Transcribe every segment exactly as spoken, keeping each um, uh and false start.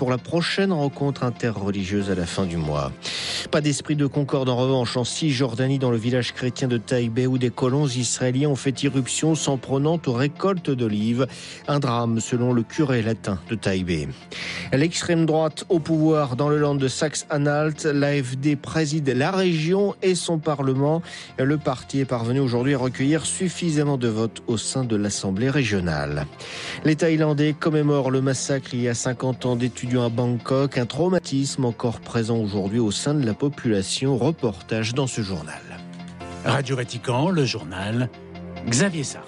pour la prochaine rencontre interreligieuse à la fin du mois. Pas d'esprit de concorde en revanche en Cisjordanie, dans le village chrétien de Taïbé, où des colons israéliens ont fait irruption s'en prenant aux récoltes d'olives. Un drame selon le curé latin de Taïbé. L'extrême droite au pouvoir dans le land de Saxe-Anhalt, l'A F D préside la région et son parlement. Le parti est parvenu aujourd'hui à recueillir suffisamment de votes au sein de l'Assemblée régionale. Les Thaïlandais commémorent le massacre il y a cinquante ans d'étudiants à Bangkok, un traumatisme encore présent aujourd'hui au sein de la population. Reportage dans ce journal. Radio Vatican, le journal, Xavier Sartre.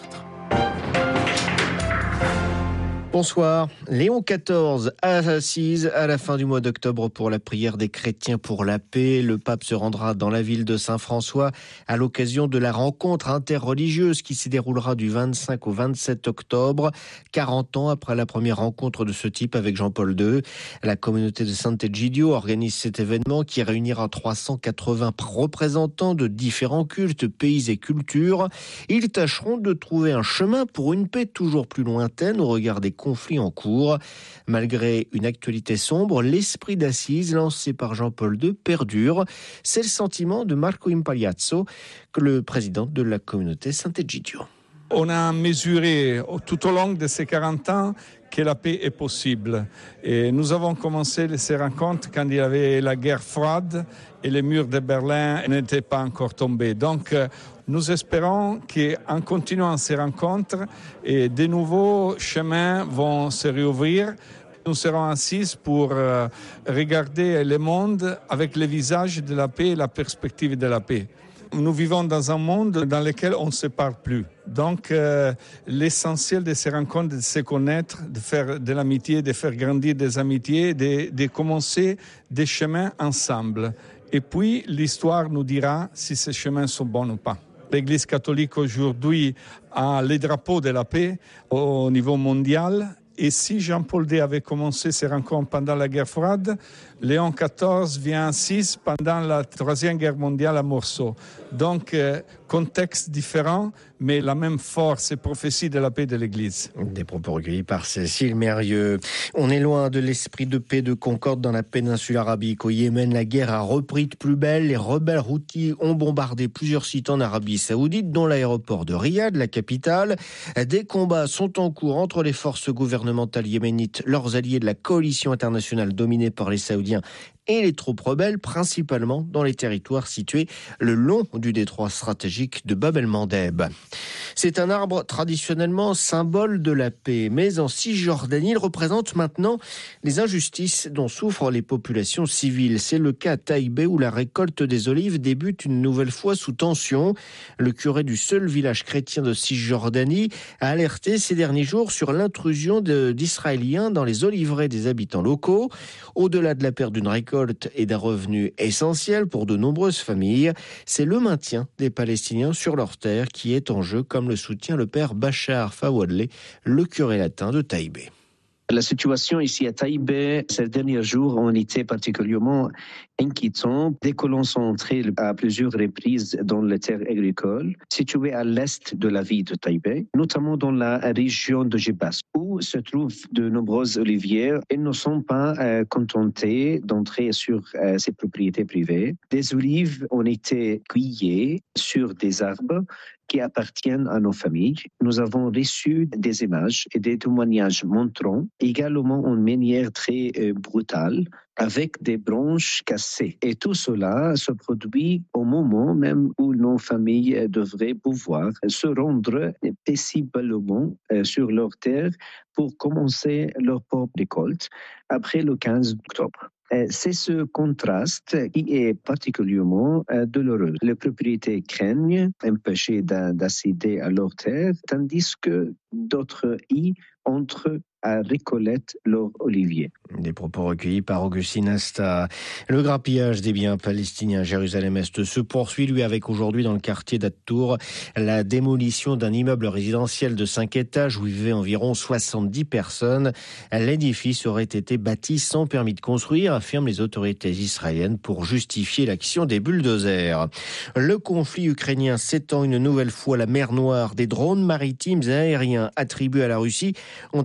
Bonsoir. Léon quatorze assise à la fin du mois d'octobre pour la prière des chrétiens pour la paix. Le pape se rendra dans la ville de Saint-François à l'occasion de la rencontre interreligieuse qui se déroulera du vingt-cinq au vingt-sept octobre, quarante ans après la première rencontre de ce type avec Jean-Paul deux. La communauté de Sant'Egidio organise cet événement qui réunira trois cent quatre-vingts représentants de différents cultes, pays et cultures. Ils tâcheront de trouver un chemin pour une paix toujours plus lointaine au regard des conflit en cours. Malgré une actualité sombre, l'esprit d'assise lancé par Jean-Paul deux perdure. C'est le sentiment de Marco Impagliazzo, le président de la communauté Sant'Egidio. On a mesuré tout au long de ces quarante ans que la paix est possible. Et nous avons commencé ces rencontres quand il y avait la guerre froide et les murs de Berlin n'étaient pas encore tombés. Donc, nous espérons qu'en continuant ces rencontres, et de nouveaux chemins vont se réouvrir. Nous serons assis pour euh, regarder le monde avec le visage de la paix et la perspective de la paix. Nous vivons dans un monde dans lequel on ne se parle plus. Donc, euh, l'essentiel de ces rencontres, c'est de se connaître, de faire de l'amitié, de faire grandir des amitiés, de, de commencer des chemins ensemble. Et puis, l'histoire nous dira si ces chemins sont bons ou pas. L'Église catholique aujourd'hui a les drapeaux de la paix au niveau mondial. Et si Jean-Paul deux avait commencé ses rencontres pendant la guerre froide, Léon quatorze vient assis pendant la Troisième Guerre mondiale à Morceau. Donc, euh, contexte différent, mais la même force et prophétie de la paix de l'Église. Des propos recueillis par Cécile Mérieux. On est loin de l'esprit de paix, de concorde dans la péninsule arabique. Au Yémen, la guerre a repris de plus belle. Les rebelles houthis ont bombardé plusieurs sites en Arabie Saoudite, dont l'aéroport de Riyad, la capitale. Des combats sont en cours entre les forces gouvernementales yéménites, leurs alliés de la coalition internationale dominée par les Saoudiens, et les troupes rebelles, principalement dans les territoires situés le long du détroit stratégique de Bab el-Mandeb. C'est un arbre traditionnellement symbole de la paix, mais en Cisjordanie, il représente maintenant les injustices dont souffrent les populations civiles. C'est le cas à Taïbé, où la récolte des olives débute une nouvelle fois sous tension. Le curé du seul village chrétien de Cisjordanie a alerté ces derniers jours sur l'intrusion de, d'Israéliens dans les oliveraies des habitants locaux. Au-delà de la perte d'une récolte et d'un revenu essentiel pour de nombreuses familles, c'est le maintien des Palestiniens sur leurs terres qui est en jeu, comme le soutient le père Bachar Fawadleh, le curé latin de Taïbé. La situation ici à Taïbé, ces derniers jours, ont été particulièrement inquiétants. Des colons sont entrés à plusieurs reprises dans les terres agricoles situées à l'est de la ville de Taïbé, notamment dans la région de Jebas, où se trouvent de nombreuses olivières. Ils ne sont pas euh, contentés d'entrer sur euh, ces propriétés privées. Des olives ont été cueillies sur des arbres qui appartiennent à nos familles. Nous avons reçu des images et des témoignages montrant également une manière très euh, brutale, avec des branches cassées. Et tout cela se produit au moment même où nos familles devraient pouvoir se rendre paisiblement euh, sur leur terre pour commencer leur propre récolte après le quinze octobre. C'est ce contraste qui est particulièrement douloureux. Les propriétaires craignent un péché d'accéder à leur terre, tandis que d'autres y entrent à récolter leur olivier. Des propos recueillis par Augustine Asta. Le grappillage des biens palestiniens à Jérusalem-Est se poursuit, lui, avec aujourd'hui dans le quartier d'At-Tour la démolition d'un immeuble résidentiel de cinq étages où vivaient environ soixante-dix personnes. L'édifice aurait été bâti sans permis de construire, affirment les autorités israéliennes, pour justifier l'action des bulldozers. Le conflit ukrainien s'étend une nouvelle fois à la mer Noire. Des drones maritimes et aériens attribués à la Russie ont attaqué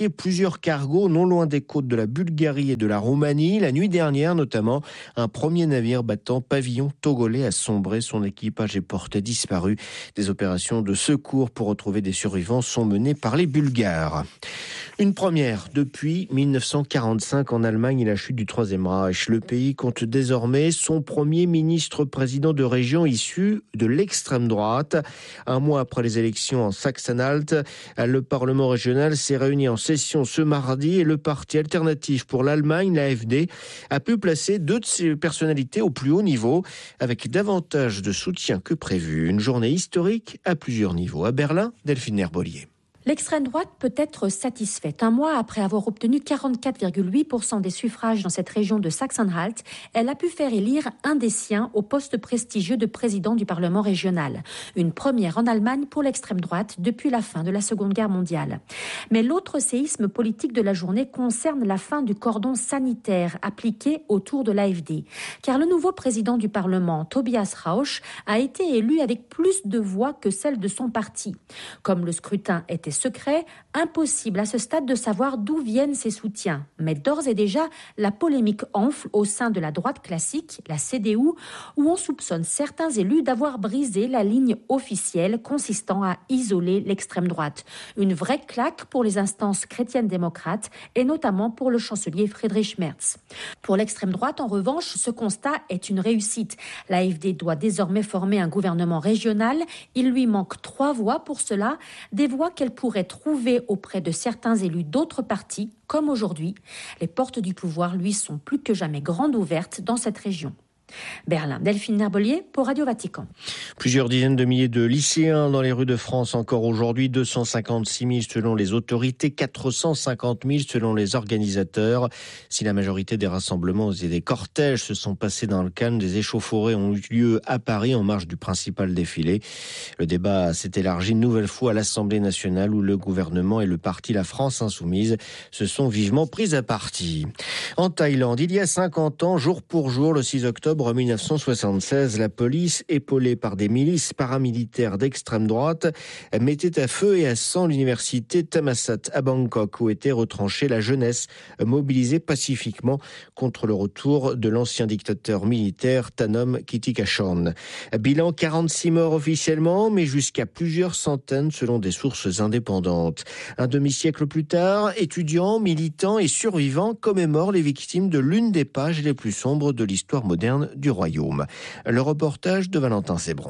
bloqué plusieurs cargos non loin des côtes de la Bulgarie et de la Roumanie. La nuit dernière, notamment, un premier navire battant pavillon togolais a sombré. Son équipage est porté disparu. Des opérations de secours pour retrouver des survivants sont menées par les Bulgares. Une première depuis mille neuf cent quarante-cinq en Allemagne et la chute du Troisième Reich. Le pays compte désormais son premier ministre-président de région issu de l'extrême droite. Un mois après les élections en Saxe-Anhalt, le Parlement régional s'est réuni en session ce mardi et le parti alternatif pour l'Allemagne, l'A F D, a pu placer deux de ses personnalités au plus haut niveau avec davantage de soutien que prévu. Une journée historique à plusieurs niveaux. À Berlin, Delphine Herbolier. L'extrême droite peut être satisfaite. Un mois après avoir obtenu quarante-quatre virgule huit pour cent des suffrages dans cette région de Saxe-Anhalt, elle a pu faire élire un des siens au poste prestigieux de président du Parlement régional. Une première en Allemagne pour l'extrême droite depuis la fin de la Seconde Guerre mondiale. Mais l'autre séisme politique de la journée concerne la fin du cordon sanitaire appliqué autour de l'A F D. Car le nouveau président du Parlement, Tobias Rausch, a été élu avec plus de voix que celle de son parti. Comme le scrutin était secret, impossible à ce stade de savoir d'où viennent ces soutiens. Mais d'ores et déjà, la polémique enfle au sein de la droite classique, la C D U, où on soupçonne certains élus d'avoir brisé la ligne officielle consistant à isoler l'extrême droite. Une vraie claque pour les instances chrétiennes démocrates et notamment pour le chancelier Friedrich Merz. Pour l'extrême droite, en revanche, ce constat est une réussite. L'A F D doit désormais former un gouvernement régional. Il lui manque trois voix pour cela, des voix qu'elle pourrait pourrait trouver auprès de certains élus d'autres partis, comme aujourd'hui. Les portes du pouvoir, lui, sont plus que jamais grandes ouvertes dans cette région. Berlin, Delphine Herbolier pour Radio Vatican. Plusieurs dizaines de milliers de lycéens dans les rues de France encore aujourd'hui, deux cent cinquante-six mille selon les autorités, quatre cent cinquante mille selon les organisateurs. Si la majorité des rassemblements et des cortèges se sont passés dans le calme, des échauffourées ont eu lieu à Paris en marge du principal défilé. Le débat s'est élargi une nouvelle fois à l'Assemblée nationale où le gouvernement et le parti La France Insoumise se sont vivement pris à partie. En Thaïlande, il y a cinquante ans, jour pour jour, le six octobre mille neuf cent soixante-seize, la police, épaulée par des milices paramilitaires d'extrême droite, mettait à feu et à sang l'université Thammasat à Bangkok, où était retranchée la jeunesse mobilisée pacifiquement contre le retour de l'ancien dictateur militaire Thanom Kittikachorn. Bilan quarante-six morts officiellement, mais jusqu'à plusieurs centaines selon des sources indépendantes. Un demi-siècle plus tard, étudiants, militants et survivants commémorent les victimes de l'une des pages les plus sombres de l'histoire moderne du royaume. Le reportage de Valentin Sébron.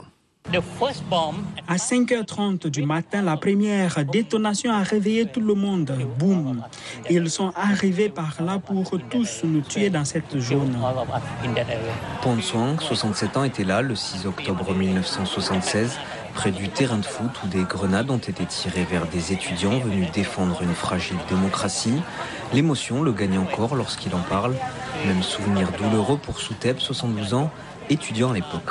À cinq heures trente du matin, la première détonation a réveillé tout le monde. Boum! Ils sont arrivés par là pour tous nous tuer dans cette zone. Pon Soang, soixante-sept ans, était là le six octobre mille neuf cent soixante-seize, près du terrain de foot où des grenades ont été tirées vers des étudiants venus défendre une fragile démocratie. L'émotion le gagne encore lorsqu'il en parle. Même souvenir douloureux pour Souteb, soixante-douze ans, étudiant à l'époque.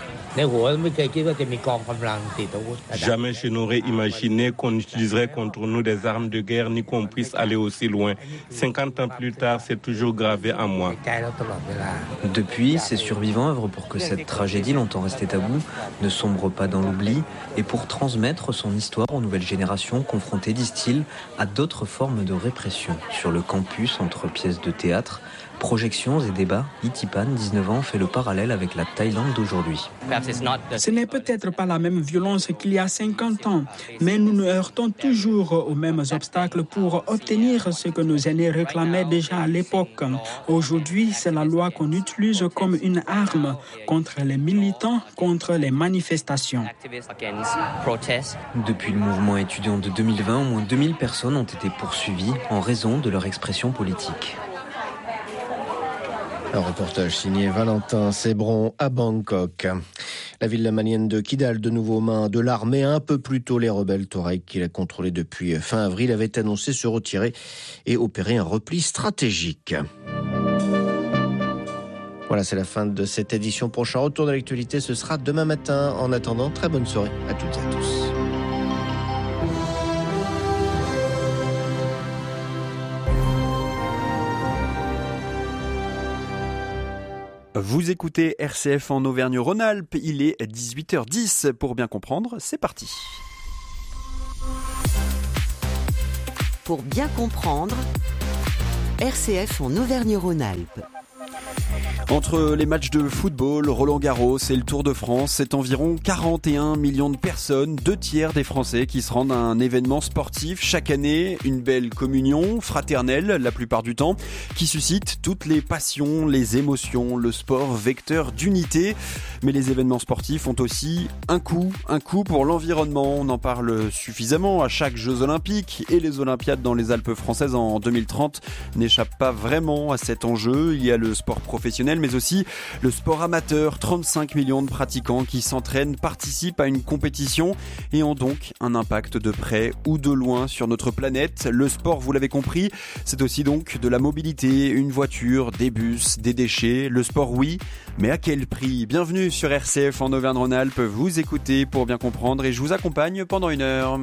Jamais je n'aurais imaginé qu'on utiliserait contre nous des armes de guerre ni qu'on puisse aller aussi loin. cinquante ans plus tard, c'est toujours gravé en moi. Depuis, ces survivants œuvrent pour que cette tragédie, longtemps restée taboue, ne sombre pas dans l'oubli et pour transmettre son histoire aux nouvelles générations confrontées, disent-ils, à d'autres formes de répression. Sur le campus, entre pièces de théâtre, projections et débats, Itipan, dix-neuf ans, fait le parallèle avec la Thaïlande d'aujourd'hui. Ce n'est peut-être pas la même violence qu'il y a cinquante ans, mais nous nous heurtons toujours aux mêmes obstacles pour obtenir ce que nos aînés réclamaient déjà à l'époque. Aujourd'hui, c'est la loi qu'on utilise comme une arme contre les militants, contre les manifestations. Depuis le mouvement étudiant de deux mille vingt, au moins deux mille personnes ont été poursuivies en raison de leur expression politique. Un reportage signé Valentin Sébron à Bangkok. La ville malienne de Kidal, de nouveau aux mains de l'armée. Un peu plus tôt, les rebelles Touareg, qui la contrôlaient depuis fin avril, avaient annoncé se retirer et opérer un repli stratégique. Voilà, c'est la fin de cette édition. Prochain retour de l'actualité, ce sera demain matin. En attendant, très bonne soirée à toutes et à tous. Vous écoutez R C F en Auvergne-Rhône-Alpes, il est dix-huit heures dix. Pour bien comprendre, c'est parti. Pour bien comprendre, R C F en Auvergne-Rhône-Alpes. Entre les matchs de football, Roland-Garros et le Tour de France, c'est environ quarante et un millions de personnes, deux tiers des Français qui se rendent à un événement sportif chaque année. Une belle communion fraternelle, la plupart du temps, qui suscite toutes les passions, les émotions, le sport, vecteur d'unité. Mais les événements sportifs ont aussi un coût, un coût pour l'environnement. On en parle suffisamment à chaque Jeux Olympiques et les Olympiades dans les Alpes françaises en deux mille trente n'échappent pas vraiment à cet enjeu. Il y a le sport professionnel, mais aussi le sport amateur. trente-cinq millions de pratiquants qui s'entraînent, participent à une compétition et ont donc un impact de près ou de loin sur notre planète. Le sport, vous l'avez compris, c'est aussi donc de la mobilité, une voiture, des bus, des déchets. Le sport, oui, mais à quel prix ? Bienvenue sur R C F en Auvergne-Rhône-Alpes. Vous écoutez pour bien comprendre et je vous accompagne pendant une heure.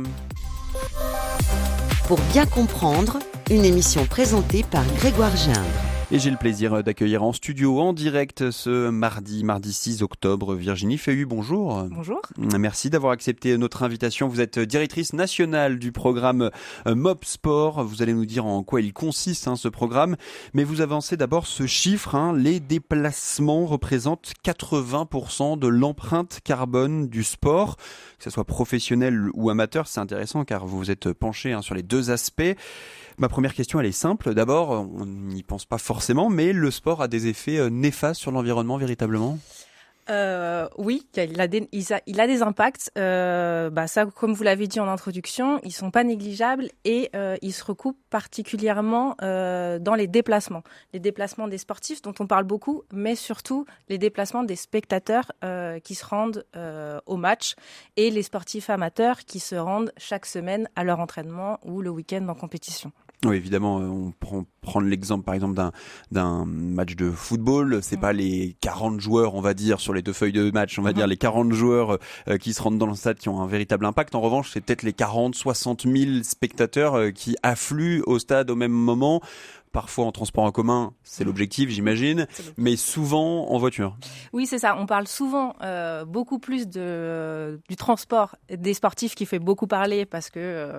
Pour bien comprendre, une émission présentée par Grégoire Gindre. Et j'ai le plaisir d'accueillir en studio, en direct, ce mardi, mardi six octobre, Virginie Fehu, bonjour. Bonjour. Merci d'avoir accepté notre invitation. Vous êtes directrice nationale du programme M O B Sport. Vous allez nous dire en quoi il consiste, hein, ce programme. Mais vous avancez d'abord ce chiffre, hein, les déplacements représentent quatre-vingts pour cent de l'empreinte carbone du sport, que ce soit professionnel ou amateur. C'est intéressant car vous vous êtes penché, hein, sur les deux aspects. Ma première question, elle est simple. D'abord, on n'y pense pas forcément, mais le sport a des effets néfastes sur l'environnement véritablement ? Euh, oui, il a des, il a, il a des impacts. Euh, bah ça, comme vous l'avez dit en introduction, ils sont pas négligeables et euh, ils se recoupent particulièrement euh, dans les déplacements. Les déplacements des sportifs dont on parle beaucoup, mais surtout les déplacements des spectateurs euh, qui se rendent euh, au match et les sportifs amateurs qui se rendent chaque semaine à leur entraînement ou le week-end en compétition. Oui, évidemment, on prend prendre l'exemple par exemple d'un d'un match de football, c'est mmh. pas les quarante joueurs, on va dire, sur les deux feuilles de match, on va mmh. dire les quarante joueurs euh, qui se rendent dans le stade qui ont un véritable impact. En revanche, c'est peut-être les quarante, soixante mille spectateurs euh, qui affluent au stade au même moment. Parfois en transport en commun, c'est l'objectif, j'imagine, mais souvent en voiture. Oui, c'est ça. On parle souvent euh, beaucoup plus de du transport des sportifs qui fait beaucoup parler parce que euh,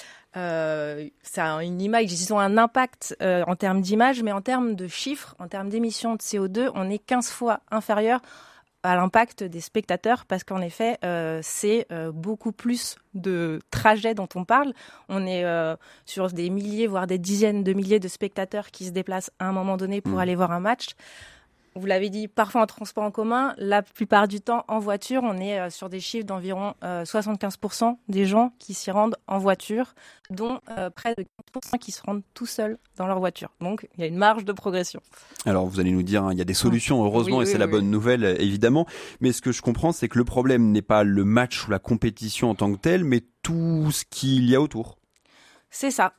Euh, ça a une image, ils ont un impact euh, en termes d'image, mais en termes de chiffres, en termes d'émissions de C O deux, on est quinze fois inférieur à l'impact des spectateurs parce qu'en effet, euh, c'est euh, beaucoup plus de trajets dont on parle. On est euh, sur des milliers, voire des dizaines de milliers de spectateurs qui se déplacent à un moment donné pour mmh. aller voir un match. Vous l'avez dit, parfois en transport en commun, la plupart du temps en voiture, on est sur des chiffres d'environ euh, soixante-quinze pour cent des gens qui s'y rendent en voiture, dont euh, près de quinze pour cent qui se rendent tout seuls dans leur voiture. Donc, il y a une marge de progression. Alors, vous allez nous dire, hein, il y a des solutions, heureusement, oui, et oui, c'est oui, la oui. bonne nouvelle, évidemment. Mais ce que je comprends, c'est que le problème n'est pas le match ou la compétition en tant que tel, mais tout ce qu'il y a autour. C'est ça.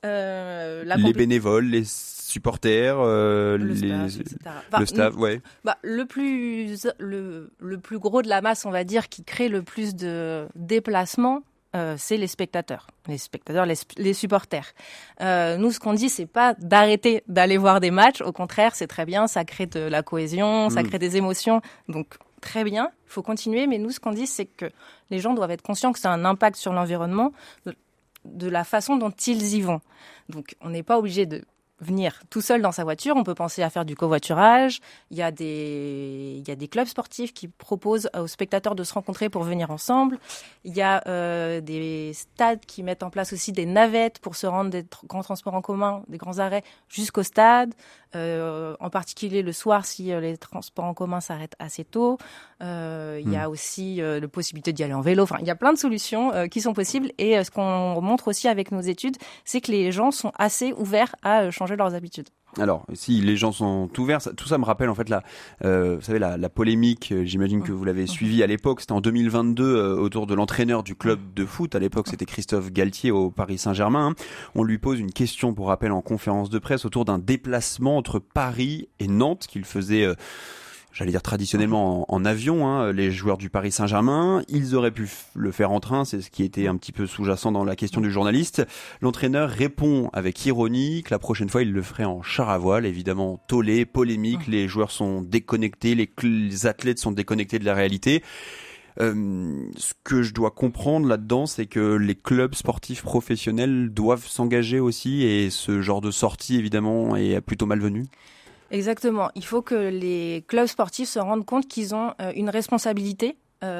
Euh, la les compé- bénévoles, les supporters, euh, le les, staff, et cetera. Enfin, le staff, ouais. Bah, le plus, le, le plus gros de la masse, on va dire, qui crée le plus de déplacements, euh, c'est les spectateurs, les spectateurs, les, les supporters. Euh, nous, ce qu'on dit, c'est pas d'arrêter d'aller voir des matchs. Au contraire, c'est très bien, ça crée de la cohésion, mmh. ça crée des émotions. Donc, très bien, il faut continuer. Mais nous, ce qu'on dit, c'est que les gens doivent être conscients que ça a un impact sur l'environnement, de, de la façon dont ils y vont. Donc, on n'est pas obligé de venir tout seul dans sa voiture, on peut penser à faire du covoiturage. Il y a des, il y a des clubs sportifs qui proposent aux spectateurs de se rencontrer pour venir ensemble. Il y a euh, des stades qui mettent en place aussi des navettes pour se rendre des tr- grands transports en commun, des grands arrêts jusqu'au stade. Euh, en particulier le soir si euh, les transports en commun s'arrêtent assez tôt. Euh, il mmh. y a aussi euh, la possibilité d'y aller en vélo. Enfin, il y a plein de solutions euh, qui sont possibles. Et euh, ce qu'on montre aussi avec nos études, c'est que les gens sont assez ouverts à euh, changer leurs habitudes. Alors, si les gens sont ouverts, ça, tout ça me rappelle en fait la, euh, vous savez la, la polémique. Euh, j'imagine que vous l'avez suivi à l'époque. C'était en deux mille vingt-deux euh, autour de l'entraîneur du club de foot. À l'époque, c'était Christophe Galtier au Paris Saint-Germain. Hein. On lui pose une question pour rappel en conférence de presse autour d'un déplacement entre Paris et Nantes qu'il faisait. Euh, J'allais dire traditionnellement en, en avion, hein, les joueurs du Paris Saint-Germain, ils auraient pu f- le faire en train, c'est ce qui était un petit peu sous-jacent dans la question du journaliste. L'entraîneur répond avec ironie que la prochaine fois il le ferait en char à voile, évidemment tollé, polémique, les joueurs sont déconnectés, les, les athlètes sont déconnectés de la réalité. Euh, ce que je dois comprendre là-dedans, c'est que les clubs sportifs professionnels doivent s'engager aussi, et ce genre de sortie, évidemment, est plutôt malvenu. Exactement. Il faut que les clubs sportifs se rendent compte qu'ils ont euh, une responsabilité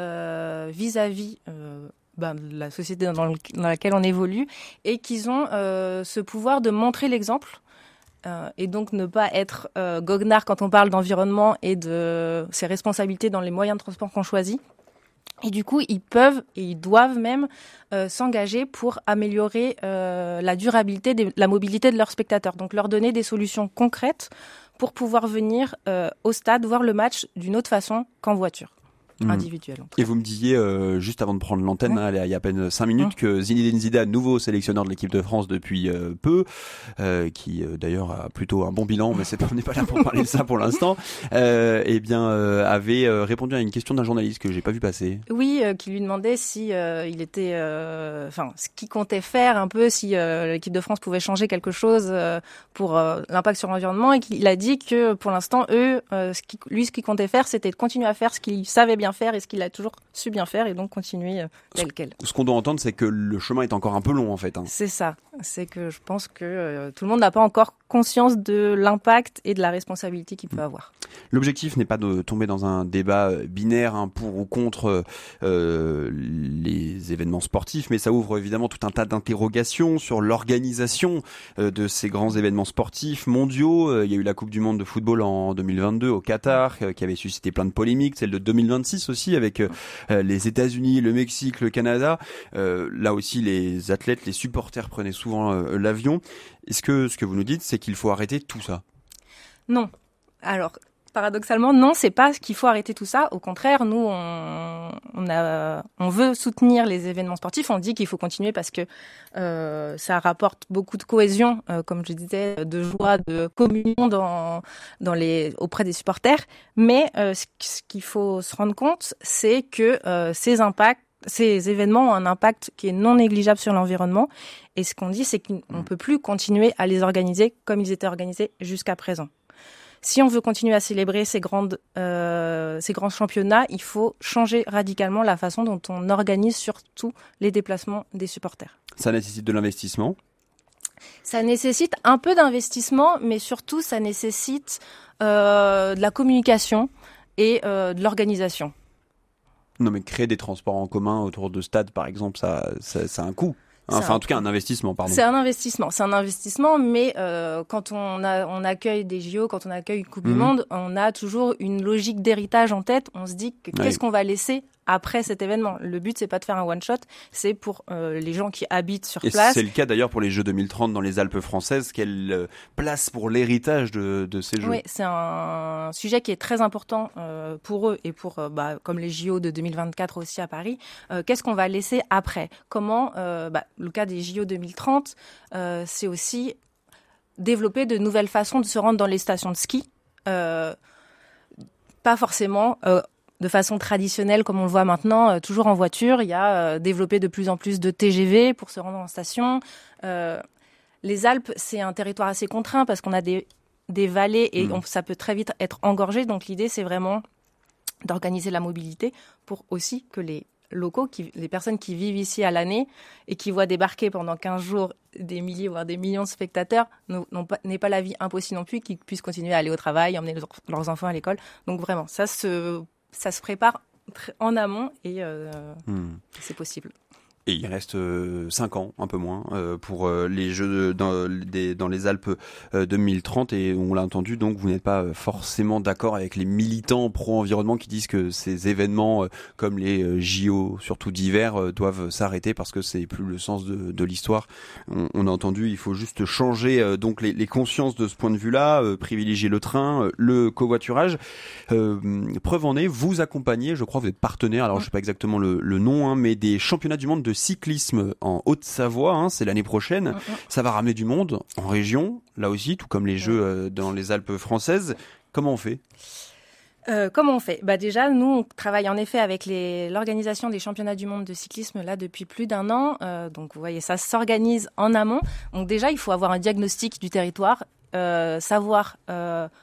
euh, vis-à-vis euh, ben, de la société dans, le, dans laquelle on évolue, et qu'ils ont euh, ce pouvoir de montrer l'exemple. Euh, et donc ne pas être euh, goguenard quand on parle d'environnement et de ses responsabilités dans les moyens de transport qu'on choisit. Et du coup, ils peuvent et ils doivent même euh, s'engager pour améliorer euh, la durabilité, de la mobilité de leurs spectateurs. Donc leur donner des solutions concrètes pour pouvoir venir euh, au stade voir le match d'une autre façon qu'en voiture. Mmh. Individuelle. Et vous me disiez, euh, juste avant de prendre l'antenne, mmh. hein, il y a à peine cinq minutes, mmh. que Zinedine Zidane, nouveau sélectionneur de l'équipe de France depuis euh, peu, euh, qui euh, d'ailleurs a plutôt un bon bilan, mais c'est, on n'est pas là pour parler de ça pour l'instant, euh, eh bien, euh, avait euh, répondu à une question d'un journaliste que j'ai pas vu passer. Oui, euh, qui lui demandait si euh, il était, enfin, euh, ce qu'il comptait faire un peu, si euh, l'équipe de France pouvait changer quelque chose euh, pour euh, l'impact sur l'environnement, et qu'il a dit que pour l'instant, eux, euh, ce qui, lui, ce qu'il comptait faire, c'était de continuer à faire ce qu'il savait bien faire et ce qu'il a toujours su bien faire, et donc continuer euh, tel quel. Ce qu'on doit entendre, c'est que le chemin est encore un peu long en fait. Hein. C'est ça. C'est que je pense que euh, tout le monde n'a pas encore conscience de l'impact et de la responsabilité qu'il peut avoir. L'objectif n'est pas de tomber dans un débat binaire hein, pour ou contre euh, les événements sportifs, mais ça ouvre évidemment tout un tas d'interrogations sur l'organisation euh, de ces grands événements sportifs mondiaux. Euh, il y a eu la Coupe du Monde de football en deux mille vingt-deux au Qatar, euh, qui avait suscité plein de polémiques, celle de deux mille vingt-six aussi avec euh, les États-Unis, le Mexique, le Canada. Euh, là aussi, les athlètes, les supporters prenaient souvent euh, l'avion. Est-ce que ce que vous nous dites, c'est qu'il faut arrêter tout ça ? Non. Alors, paradoxalement, non, c'est pas qu'il faut arrêter tout ça. Au contraire, nous, on, on, a, on veut soutenir les événements sportifs. On dit qu'il faut continuer parce que euh, ça rapporte beaucoup de cohésion, euh, comme je disais, de joie, de communion dans, dans les, auprès des supporters. Mais euh, ce, ce qu'il faut se rendre compte, c'est que euh, ces impacts, ces événements ont un impact qui est non négligeable sur l'environnement. Et ce qu'on dit, c'est qu'on ne peut plus continuer à les organiser comme ils étaient organisés jusqu'à présent. Si on veut continuer à célébrer ces, grandes, euh, ces grands championnats, il faut changer radicalement la façon dont on organise surtout les déplacements des supporters. Ça nécessite de l'investissement ? Ça nécessite un peu d'investissement, mais surtout ça nécessite euh, de la communication et euh, de l'organisation. Non, mais créer des transports en commun autour de stades, par exemple, ça, ça, ça a un coût. Enfin, un, en tout cas, un investissement, pardon. C'est un investissement, c'est un investissement, mais euh, quand on, a, on accueille des J O, quand on accueille une Coupe mmh. du Monde, on a toujours une logique d'héritage en tête. On se dit que, qu'est-ce oui. qu'on va laisser après cet événement. Le but, c'est pas de faire un one-shot, c'est pour euh, les gens qui habitent sur et place. C'est le cas d'ailleurs pour les Jeux deux mille trente dans les Alpes françaises. Quelle euh, place pour l'héritage de, de ces Jeux ? Oui, c'est un sujet qui est très important euh, pour eux et pour, euh, bah, comme les J O de deux mille vingt-quatre aussi à Paris. Euh, qu'est-ce qu'on va laisser après ? Comment, euh, bah, le cas des J O deux mille trente, euh, c'est aussi développer de nouvelles façons de se rendre dans les stations de ski. Euh, pas forcément... Euh, de façon traditionnelle, comme on le voit maintenant, euh, toujours en voiture. Il y a euh, développé de plus en plus de T G V pour se rendre en station. Euh, les Alpes, c'est un territoire assez contraint parce qu'on a des, des vallées et mmh. on, ça peut très vite être engorgé. Donc l'idée, c'est vraiment d'organiser la mobilité pour aussi que les locaux, qui, les personnes qui vivent ici à l'année et qui voient débarquer pendant quinze jours des milliers, voire des millions de spectateurs, n'ont, n'ont pas, n'aient pas la vie impossible non plus, qu'ils puissent continuer à aller au travail, emmener leurs, leurs enfants à l'école. Donc vraiment, ça se... ça se prépare en amont et euh, hmm. c'est possible. Et il reste euh, cinq ans, un peu moins, euh, pour euh, les Jeux de, dans, des, dans les Alpes euh, deux mille trente. Et on l'a entendu, donc vous n'êtes pas forcément d'accord avec les militants pro-environnement qui disent que ces événements, euh, comme les euh, J O, surtout d'hiver, euh, doivent s'arrêter parce que c'est plus le sens de, de l'histoire. On, on a entendu, il faut juste changer euh, donc les, les consciences de ce point de vue-là, euh, privilégier le train, euh, le covoiturage. Euh, preuve en est, vous accompagnez, je crois, vous êtes partenaire, alors je ne sais pas exactement le, le nom, hein, mais des championnats du monde de cyclisme en Haute-Savoie, hein, c'est l'année prochaine. Mm-hmm. Ça va ramener du monde en région, là aussi, tout comme les Jeux euh, dans les Alpes françaises. Comment on fait ? Euh, comment on fait ? Bah déjà, nous, on travaille en effet avec les, l'organisation des championnats du monde de cyclisme là depuis plus d'un an. Euh, donc, vous voyez, ça s'organise en amont. Donc déjà, il faut avoir un diagnostic du territoire, euh, savoir... Euh,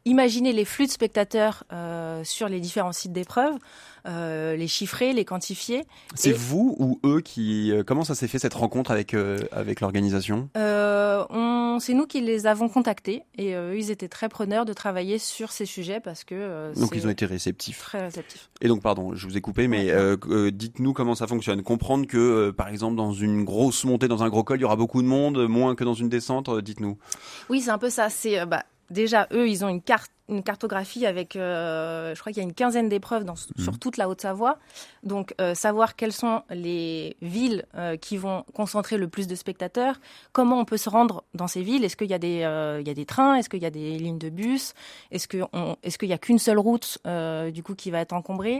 imaginer les flux de spectateurs euh, sur les différents sites d'épreuves, euh, les chiffrer, les quantifier. C'est et... vous ou eux qui... Euh, comment ça s'est fait cette rencontre avec, euh, avec l'organisation euh, on... C'est nous qui les avons contactés et euh, ils étaient très preneurs de travailler sur ces sujets parce que... Euh, donc c'est ils ont été réceptifs. Très réceptifs. Et donc pardon, je vous ai coupé, mais euh, euh, dites-nous comment ça fonctionne. Comprendre que euh, par exemple dans une grosse montée, dans un gros col, il y aura beaucoup de monde, moins que dans une descente, euh, dites-nous. Oui, c'est un peu ça. C'est... Euh, bah, Déjà, eux, ils ont une carte, une cartographie avec, euh, je crois qu'il y a une quinzaine d'épreuves dans, mmh. sur toute la Haute-Savoie. Donc, euh, savoir quelles sont les villes euh, qui vont concentrer le plus de spectateurs, comment on peut se rendre dans ces villes, est-ce qu'il y a des, euh, il y a des trains, est-ce qu'il y a des lignes de bus, est-ce que on, est-ce qu'il y a qu'une seule route euh, du coup qui va être encombrée.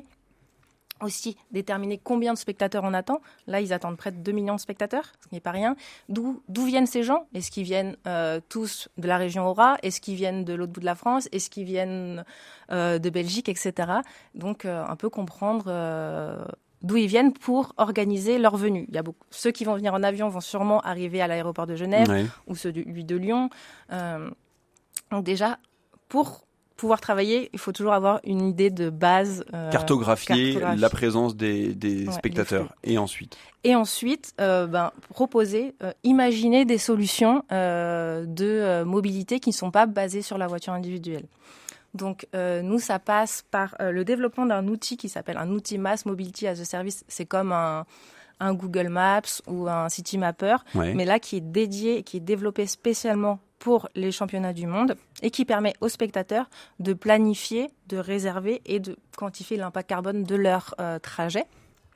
Aussi déterminer combien de spectateurs on attend. Là, ils attendent près de deux millions de spectateurs, ce qui n'est pas rien. D'où, d'où viennent ces gens ? Est-ce qu'ils viennent euh, tous de la région Aura ? Est-ce qu'ils viennent de l'autre bout de la France ? Est-ce qu'ils viennent euh, de Belgique, et cetera. Donc, euh, un peu comprendre euh, d'où ils viennent pour organiser leur venue. Il y a beaucoup... Ceux qui vont venir en avion vont sûrement arriver à l'aéroport de Genève ouais. ou ceux de, lui de Lyon. Euh, donc déjà, pour... pouvoir travailler, il faut toujours avoir une idée de base. Euh, cartographier, cartographier la présence des, des ouais, spectateurs. Et ensuite Et ensuite, euh, ben, proposer, euh, imaginer des solutions euh, de euh, mobilité qui ne sont pas basées sur la voiture individuelle. Donc, euh, nous, ça passe par euh, le développement d'un outil qui s'appelle un outil Mass Mobility as a Service. C'est comme un... un Google Maps ou un Citymapper, ouais. mais là qui est dédié, qui est développé spécialement pour les championnats du monde et qui permet aux spectateurs de planifier, de réserver et de quantifier l'impact carbone de leur euh, trajet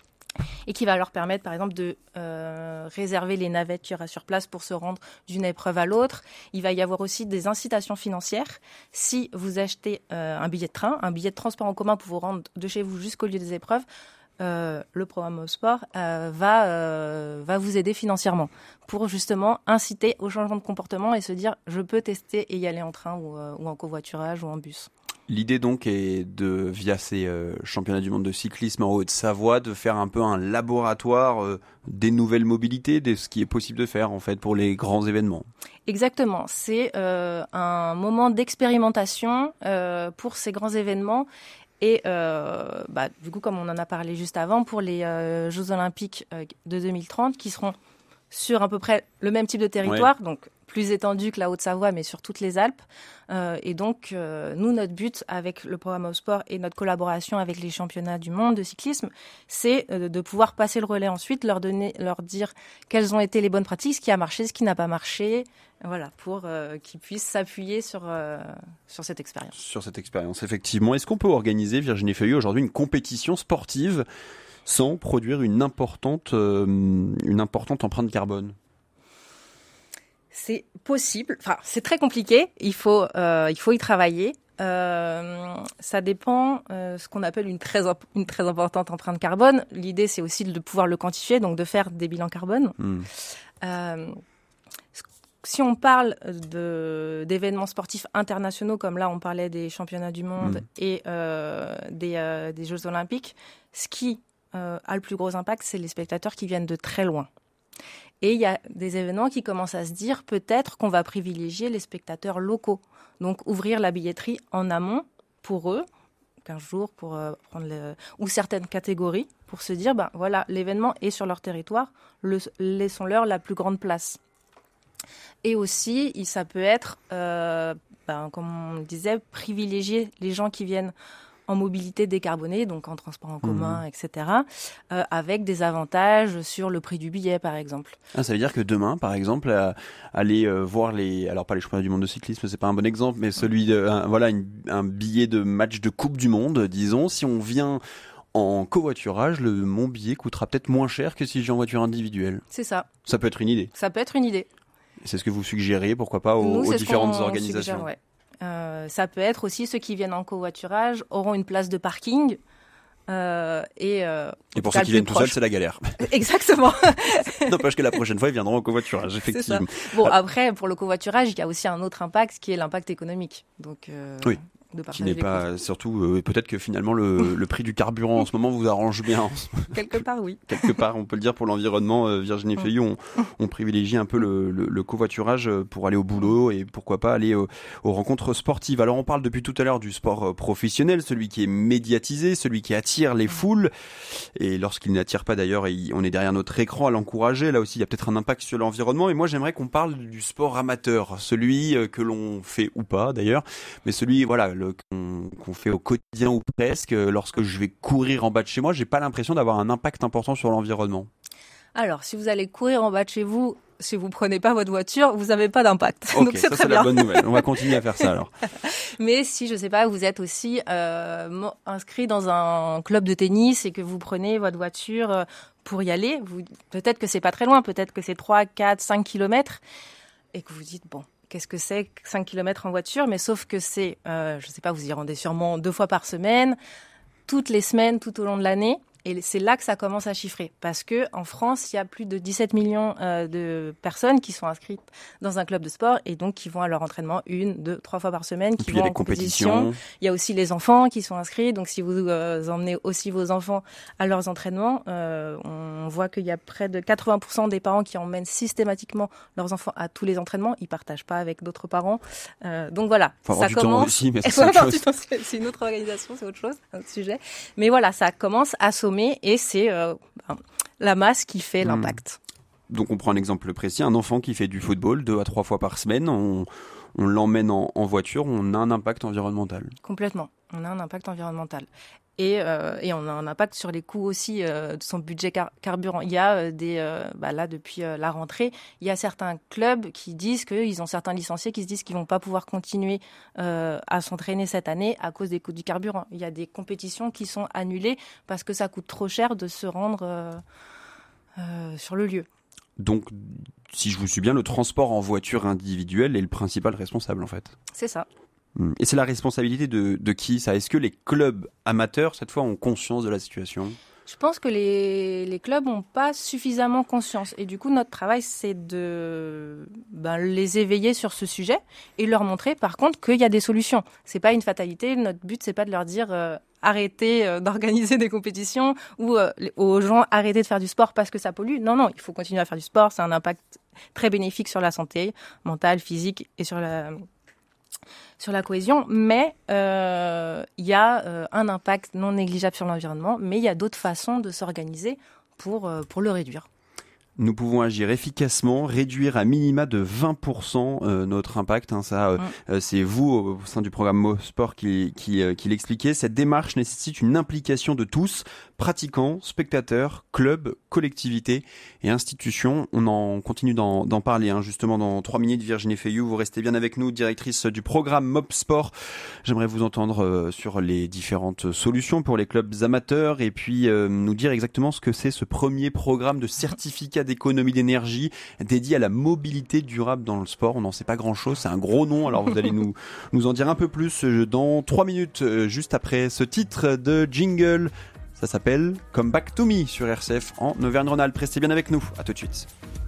et qui va leur permettre par exemple de euh, réserver les navettes qu'il y aura sur place pour se rendre d'une épreuve à l'autre. Il va y avoir aussi des incitations financières. Si vous achetez euh, un billet de train, un billet de transport en commun pour vous rendre de chez vous jusqu'au lieu des épreuves, Euh, le programme Sport euh, va, euh, va vous aider financièrement pour justement inciter au changement de comportement et se dire je peux tester et y aller en train ou, euh, ou en covoiturage ou en bus. L'idée donc est de, via ces euh, championnats du monde de cyclisme en Haute-Savoie, de faire un peu un laboratoire euh, des nouvelles mobilités, de ce qui est possible de faire en fait pour les grands événements. Exactement, c'est euh, un moment d'expérimentation euh, pour ces grands événements. Et euh, bah, du coup, comme on en a parlé juste avant, pour les euh, Jeux Olympiques euh, de deux mille trente, qui seront sur à peu près le même type de territoire, ouais. donc plus étendu que la Haute-Savoie, mais sur toutes les Alpes. Euh, et donc, euh, nous, notre but avec le programme Au Sport et notre collaboration avec les championnats du monde de cyclisme, c'est euh, de pouvoir passer le relais ensuite, leur donner, leur dire quelles ont été les bonnes pratiques, ce qui a marché, ce qui n'a pas marché, voilà, pour euh, qu'ils puissent s'appuyer sur, euh, sur cette expérience. Sur cette expérience, effectivement. Est-ce qu'on peut organiser, Virginie Feuilleux, aujourd'hui une compétition sportive sans produire une importante, euh, une importante empreinte carbone ? C'est possible. Enfin, c'est très compliqué. Il faut, euh, il faut y travailler. Euh, ça dépend euh, ce qu'on appelle une très, une très importante empreinte carbone. L'idée, c'est aussi de pouvoir le quantifier, donc de faire des bilans carbone. Mmh. Euh, si on parle de, d'événements sportifs internationaux, comme là, on parlait des championnats du monde mmh. et euh, des, euh, des Jeux Olympiques, ce qui euh, a le plus gros impact, c'est les spectateurs qui viennent de très loin. Et il y a des événements qui commencent à se dire peut-être qu'on va privilégier les spectateurs locaux. Donc ouvrir la billetterie en amont pour eux, quinze jours pour euh, prendre le... ou certaines catégories pour se dire ben voilà, l'événement est sur leur territoire, le... laissons-leur la plus grande place. Et aussi, ça peut être, euh, ben, comme on le disait, privilégier les gens qui viennent en mobilité décarbonée, donc en transport en commun, mmh. et cetera, euh, avec des avantages sur le prix du billet, par exemple. Ah, ça veut dire que demain, par exemple, euh, aller euh, voir les, alors pas les championnats du monde de cyclisme, c'est pas un bon exemple, mais celui de, un, voilà, une, un billet de match de Coupe du Monde, disons, si on vient en covoiturage, le, mon billet coûtera peut-être moins cher que si j'ai en voiture individuelle. C'est ça. Ça peut être une idée. Ça peut être une idée. C'est ce que vous suggérez, pourquoi pas, aux, Nous, aux différentes organisations. Suggère, ouais. Euh, ça peut être aussi ceux qui viennent en covoiturage auront une place de parking. Euh, et, euh, et pour ceux qui viennent tout seuls, c'est la galère. Exactement. N'empêche que la prochaine fois, ils viendront en covoiturage, effectivement. Bon, après, pour le covoiturage, il y a aussi un autre impact qui est l'impact économique. Donc, euh, oui. de partager Qui n'est les pas, coûts. surtout, euh, peut-être que finalement le, le prix du carburant en ce moment vous arrange bien. Quelque part, oui. Quelque part, on peut le dire pour l'environnement. euh, Virginie Feuillou, on, on privilégie un peu le, le, le covoiturage pour aller au boulot et pourquoi pas aller au, aux rencontres sportives. Alors on parle depuis tout à l'heure du sport professionnel, celui qui est médiatisé, celui qui attire les foules. Et lorsqu'il n'attire pas d'ailleurs, on est derrière notre écran à l'encourager. Là aussi, il y a peut-être un impact sur l'environnement. Et moi, j'aimerais qu'on parle du sport amateur, celui que l'on fait ou pas d'ailleurs, mais celui voilà le, qu'on, qu'on fait au quotidien ou presque. Lorsque je vais courir en bas de chez moi, j'ai pas l'impression d'avoir un impact important sur l'environnement. Alors, si vous allez courir en bas de chez vous, si vous prenez pas votre voiture, vous n'avez pas d'impact. Ok, donc c'est ça très c'est bien. la bonne nouvelle. On va continuer à faire ça alors. Mais si, je sais pas, vous êtes aussi euh, inscrit dans un club de tennis et que vous prenez votre voiture euh, pour y aller, vous, peut-être que c'est pas très loin, peut-être que c'est trois, quatre, cinq kilomètres, et que vous dites, bon, qu'est-ce que c'est cinq kilomètres en voiture? Mais sauf que c'est, euh, je sais pas, vous y rendez sûrement deux fois par semaine, toutes les semaines, tout au long de l'année. Et c'est là que ça commence à chiffrer. Parce que en France, il y a plus de dix-sept millions euh, de personnes qui sont inscrites dans un club de sport et donc qui vont à leur entraînement une, deux, trois fois par semaine, qui vont en compétition. Il y a aussi les enfants qui sont inscrits. Donc si vous euh, emmenez aussi vos enfants à leurs entraînements, euh, on voit qu'il y a près de quatre-vingts pour cent des parents qui emmènent systématiquement leurs enfants à tous les entraînements. Ils partagent pas avec d'autres parents. Euh, donc voilà, faut ça du commence. Temps aussi, mais c'est, faut autre chose. du temps, c'est, c'est une autre organisation, c'est autre chose, un autre sujet. Mais voilà, ça commence à sommer. Et c'est euh, ben, la masse qui fait mmh. l'impact. Donc on prend un exemple précis, un enfant qui fait du football deux à trois fois par semaine, on, on l'emmène en, en voiture, on a un impact environnemental. Complètement, on a un impact environnemental. Et, euh, et on a un impact sur les coûts aussi euh, de son budget car- carburant. Il y a euh, des, euh, bah là depuis euh, la rentrée, il y a certains clubs qui disent qu'ils ont certains licenciés qui se disent qu'ils vont pas pouvoir continuer euh, à s'entraîner cette année à cause des coûts du carburant. Il y a des compétitions qui sont annulées parce que ça coûte trop cher de se rendre euh, euh, sur le lieu. Donc, si je vous suis bien, le transport en voiture individuelle est le principal responsable en fait. C'est ça. Et c'est la responsabilité de, de qui ça? Est-ce que les clubs amateurs, cette fois, ont conscience de la situation? Je pense que les, les clubs n'ont pas suffisamment conscience. Et du coup, notre travail, c'est de ben, les éveiller sur ce sujet et leur montrer, par contre, qu'il y a des solutions. C'est pas une fatalité. Notre but, c'est pas de leur dire euh, arrêtez euh, d'organiser des compétitions ou euh, aux gens arrêtez de faire du sport parce que ça pollue. Non, non, il faut continuer à faire du sport. C'est un impact très bénéfique sur la santé mentale, physique et sur la... sur la cohésion, mais il euh, y a euh, un impact non négligeable sur l'environnement, mais il y a d'autres façons de s'organiser pour, euh, pour le réduire. Nous pouvons agir efficacement, réduire à minima de vingt pour cent euh, notre impact. Hein, ça, euh, mmh. c'est vous, au sein du programme MoSport, qui, qui, euh, qui l'expliquait. Cette démarche nécessite une implication de tous, pratiquants, spectateurs, clubs, collectivités et institutions. On en continue d'en, d'en parler hein, justement dans trois minutes. Virginie Feuillou, vous restez bien avec nous, directrice du programme MoSport. J'aimerais vous entendre euh, sur les différentes solutions pour les clubs amateurs et puis euh, nous dire exactement ce que c'est ce premier programme de certificat d'économie d'énergie dédié à la mobilité durable dans le sport. On n'en sait pas grand-chose, c'est un gros nom, alors vous allez nous, nous en dire un peu plus dans trois minutes, juste après ce titre de jingle. Ça s'appelle Come Back to Me sur R C F en Auvergne-Rhône-Alpes. Restez bien avec nous, à tout de suite.